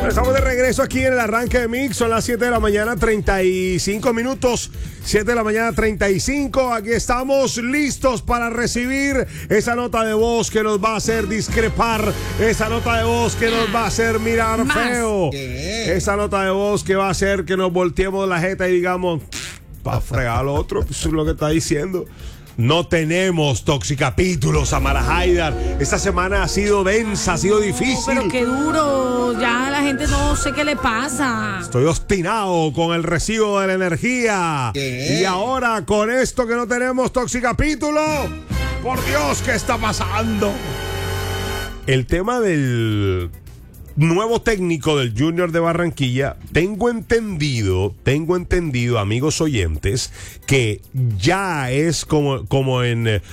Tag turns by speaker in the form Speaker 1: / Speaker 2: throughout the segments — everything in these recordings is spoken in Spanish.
Speaker 1: Bueno, estamos de regreso aquí en el arranque de Mix. Son las 7 de la mañana, 35 minutos. 7 de la mañana, 35. Aquí estamos listos para recibir esa nota de voz que nos va a hacer discrepar. Esa nota de voz que nos va a hacer mirar feo. Esa nota de voz que va a hacer que nos volteemos la jeta y digamos, pa' fregar al otro. Eso es lo que está diciendo. No tenemos Toxicapítulos, Samara Haidar. Esta semana ha sido densa, ha sido difícil.
Speaker 2: Pero qué duro, ya la gente no sé qué le pasa.
Speaker 1: Estoy obstinado con el recibo de la energía. Y ahora con esto que no tenemos Toxicapítulo, por Dios, ¿qué está pasando? El tema del nuevo técnico del Junior de Barranquilla, tengo entendido, amigos oyentes, que ya es como en el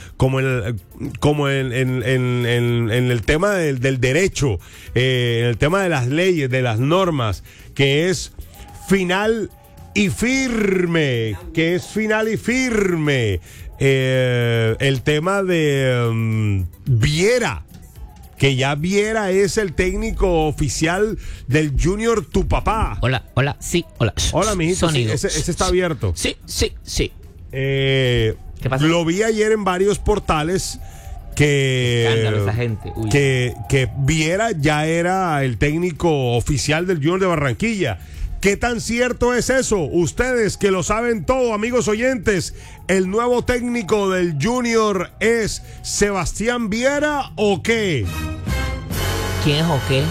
Speaker 1: tema del derecho, en el tema de las leyes, de las normas, que es final y firme, el tema de Viera. Que ya Viera es el técnico oficial del Junior Tu Papá.
Speaker 3: Hola, sí, hola.
Speaker 1: Hola, mijito, sí, ese está abierto.
Speaker 3: Sí.
Speaker 1: ¿Qué
Speaker 3: pasó?
Speaker 1: Lo vi ayer en varios portales que...
Speaker 3: Escándalo esa gente. Uy.
Speaker 1: Que Viera ya era el técnico oficial del Junior de Barranquilla. ¿Qué tan cierto es eso? Ustedes que lo saben todo, amigos oyentes, ¿el nuevo técnico del Junior es Sebastián Viera o qué?
Speaker 3: ¿Quién es o qué?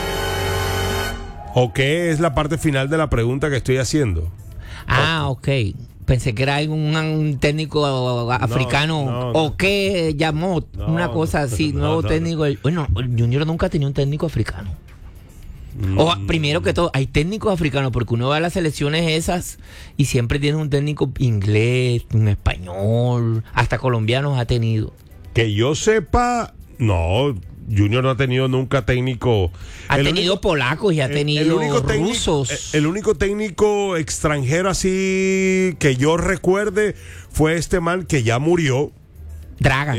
Speaker 1: ¿O qué es la parte final de la pregunta que estoy haciendo?
Speaker 3: Ok. Pensé que era un técnico africano.
Speaker 1: No.
Speaker 3: ¿O qué llamó? Una cosa así, nuevo técnico. Bueno, el Junior nunca ha tenido un técnico africano. Primero que todo, hay técnicos africanos, porque uno va a las selecciones esas y siempre tiene un técnico inglés, un español, hasta colombianos ha tenido.
Speaker 1: Que yo sepa, no, Junior no ha tenido nunca técnico.
Speaker 3: Ha tenido polacos y ha tenido rusos.
Speaker 1: El único técnico extranjero así que yo recuerde fue este man que ya murió.
Speaker 3: Dragan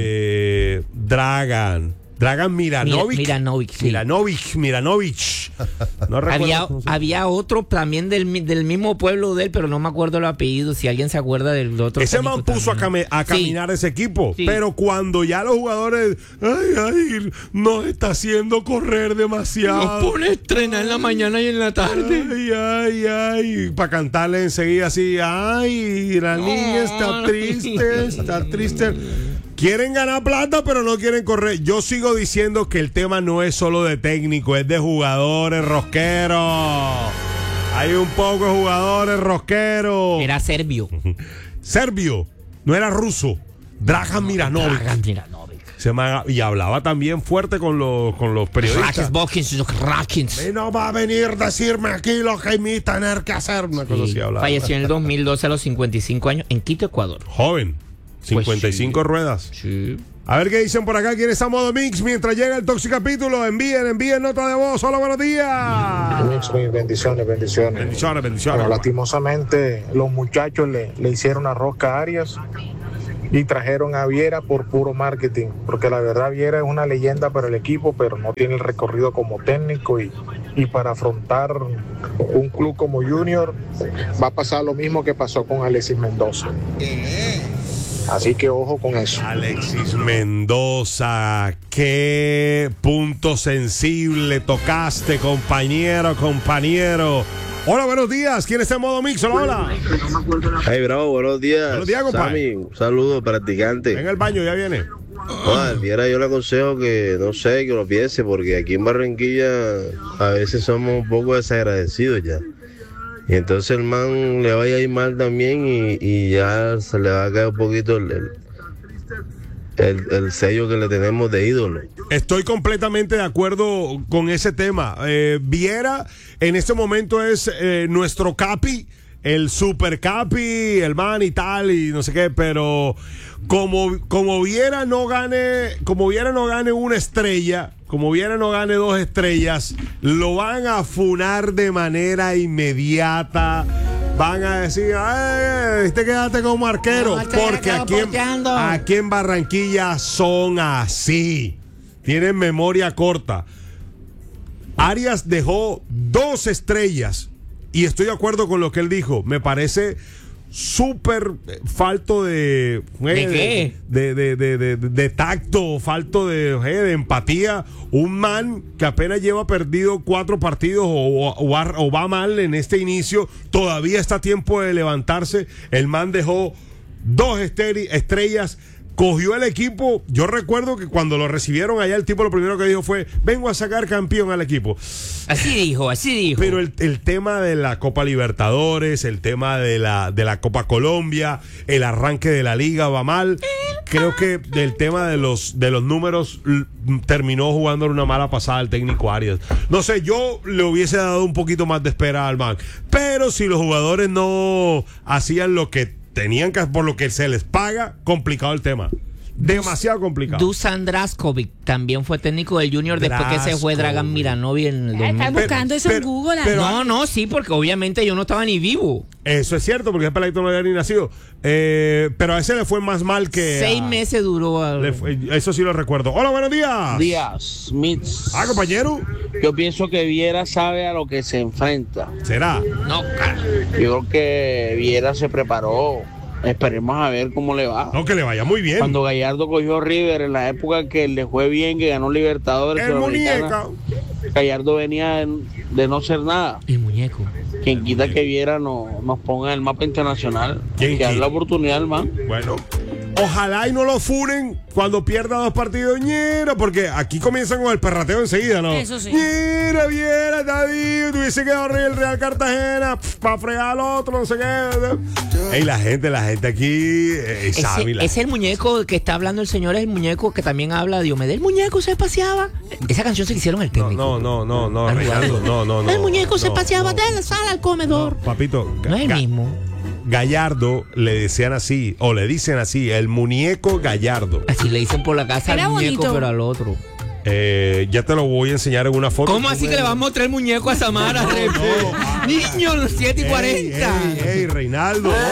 Speaker 1: Miranovic. Miranovic. No recuerdo.
Speaker 3: Había otro también del mismo pueblo de él, pero no me acuerdo el apellido. Si alguien se acuerda del otro.
Speaker 1: Ese man puso a caminar ese equipo. Sí. Pero cuando ya los jugadores, nos está haciendo correr demasiado.
Speaker 3: Nos pone a estrenar en la mañana y en la tarde.
Speaker 1: Para cantarle enseguida así. La niña está triste. Quieren ganar plata, pero no quieren correr. Yo sigo diciendo que el tema no es solo de técnico, es de jugadores rosqueros. Hay un poco de jugadores rosqueros.
Speaker 3: Era serbio,
Speaker 1: no era ruso. Dragan Miranovic. Y hablaba también fuerte con los periodistas. No va a venir a decirme aquí lo que me tener que hacer. Una cosa así hablaba.
Speaker 3: Falleció en el 2012 a los 55 años en Quito, Ecuador.
Speaker 1: Joven. 55 ruedas.
Speaker 3: Sí.
Speaker 1: A ver qué dicen por acá. ¿Quién está en modo Mix? Mientras llega el Toxicapítulo, envíen nota de voz. Hola, buenos días.
Speaker 4: Bendiciones. Bueno, lastimosamente, los muchachos le hicieron una rosca a Arias y trajeron a Viera por puro marketing. Porque la verdad, Viera es una leyenda para el equipo, pero no tiene el recorrido como técnico. Y para afrontar un club como Junior, va a pasar lo mismo que pasó con Alexis Mendoza. Así que ojo con eso.
Speaker 1: Alexis Mendoza, qué punto sensible tocaste, compañero. Hola, buenos días. ¿Quién está en modo Mix? Hola.
Speaker 5: Hey, bravo, buenos días.
Speaker 1: Buenos días, compadre.
Speaker 5: Sammy, un saludo, practicante.
Speaker 1: En el baño, ya viene.
Speaker 5: Viera, yo le aconsejo que, no sé, que lo piense, porque aquí en Barranquilla a veces somos un poco desagradecidos ya. Y entonces el man le vaya a ir mal también y ya se le va a caer un poquito el sello que le tenemos de ídolo.
Speaker 1: Estoy completamente de acuerdo con ese tema. Viera en este momento es nuestro capi, el super capi, el man y tal y no sé qué, pero como Viera no gane una estrella, como Viera no gane 2 estrellas, lo van a funar de manera inmediata. Van a decir, te quedaste como arquero, porque aquí en Barranquilla son así. Tienen memoria corta. Arias dejó 2 estrellas y estoy de acuerdo con lo que él dijo. Me parece súper falto de
Speaker 3: qué?
Speaker 1: de tacto, falto de empatía. Un man que apenas lleva perdido 4 partidos o va mal en este inicio, todavía está a tiempo de levantarse. El man dejó 2 estrellas. Cogió el equipo. Yo recuerdo que cuando lo recibieron allá, el tipo lo primero que dijo fue: vengo a sacar campeón al equipo.
Speaker 3: Así dijo.
Speaker 1: Pero el tema de la Copa Libertadores, el tema de la Copa Colombia, el arranque de la liga va mal. Creo que el tema de los números terminó jugando una mala pasada el técnico Arias. No sé, yo le hubiese dado un poquito más de espera al man. Pero si los jugadores no hacían lo que tenían que, por lo que se les paga, complicado el tema. Demasiado complicado.
Speaker 3: Dusan Draskovic también fue técnico del Junior después que se fue Dragan Miranovic en el 2000.
Speaker 2: Estás buscando eso en Google.
Speaker 3: Sí, porque obviamente yo no estaba ni vivo.
Speaker 1: Eso es cierto, porque ese peladito no había ni nacido. Pero a ese le fue más mal que
Speaker 3: 6 meses duró.
Speaker 1: Eso sí lo recuerdo. Hola, buenos días.
Speaker 6: Días, Mitz.
Speaker 1: Compañero.
Speaker 6: Yo pienso que Viera sabe a lo que se enfrenta.
Speaker 1: ¿Será?
Speaker 3: No,
Speaker 6: Yo creo que Viera se preparó. Esperemos a ver cómo le va.
Speaker 1: No, que le vaya muy bien.
Speaker 6: Cuando Gallardo cogió River en la época que le fue bien, que ganó Libertadores,
Speaker 1: el muñeca.
Speaker 6: Gallardo venía de no ser nada.
Speaker 3: El muñeco.
Speaker 6: Quien quita que Viera nos ponga en el mapa internacional. Que darle la oportunidad, man.
Speaker 1: Bueno, ojalá y no lo funen cuando pierda 2 partidos, ñera, porque aquí comienzan con el perrateo enseguida, ¿no?
Speaker 2: Eso sí.
Speaker 1: Ñera, Viera, David, tuviese que ahorrar el Real Cartagena para fregar al otro, no sé qué. Ey, la gente aquí sabe.
Speaker 3: Es el muñeco que está hablando el señor, es el muñeco que también habla de Diomedes. El muñeco se paseaba. Esa canción se la hicieron el técnico.
Speaker 1: No, Reinaldo, no.
Speaker 3: El muñeco se paseaba de la sala al comedor.
Speaker 1: No, papito.
Speaker 3: No es el mismo.
Speaker 1: Gallardo le decían así, o le dicen así, el muñeco Gallardo.
Speaker 3: Así le dicen por la casa
Speaker 2: Era
Speaker 3: al muñeco,
Speaker 2: bonito.
Speaker 3: pero al otro.
Speaker 1: Ya te lo voy a enseñar en una foto.
Speaker 3: ¿Cómo así que le vas a mostrar el muñeco a Samara? Niño, los 7:40.
Speaker 1: Ey, Reinaldo.